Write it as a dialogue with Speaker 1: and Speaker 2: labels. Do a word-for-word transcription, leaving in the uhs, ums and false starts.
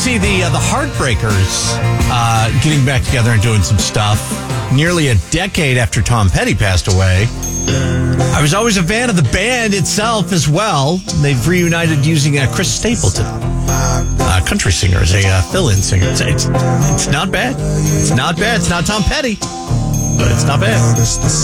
Speaker 1: see the uh, the Heartbreakers uh, getting back together and doing some stuff nearly a decade after Tom Petty passed away. I was always a fan of the band itself as well. They've reunited using uh, Chris Stapleton, uh, country singer, as a uh, fill-in singer. It's, it's, it's not bad. It's not bad. It's not Tom Petty, but it's not bad.